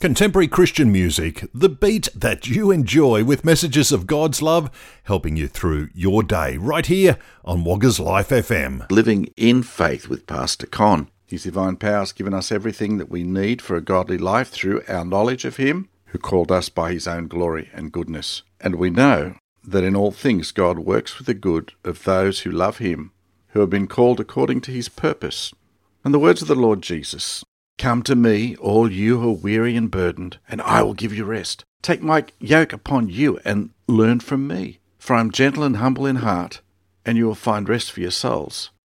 Contemporary Christian music, the beat that you enjoy with messages of God's love helping you through your day, right here on Wagga's Life FM. Living in faith with Pastor Con. His divine power has given us everything that we need for a godly life through our knowledge of Him, who called us by His own glory and goodness. And we know that in all things God works for the good of those who love Him, who have been called according to His purpose. And the words of the Lord Jesus, "Come to me, all you who are weary and burdened, and I will give you rest. Take my yoke upon you and learn from me, for I am gentle and humble in heart, and you will find rest for your souls.